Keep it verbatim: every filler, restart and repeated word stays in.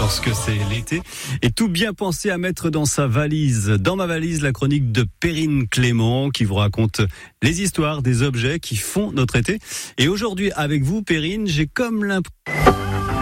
lorsque c'est l'été. Et tout bien penser à mettre dans sa valise. Dans ma valise, la chronique de Perrine Clément qui vous raconte les histoires des objets qui font notre été. Et aujourd'hui, avec vous, Perrine, j'ai comme l'impression...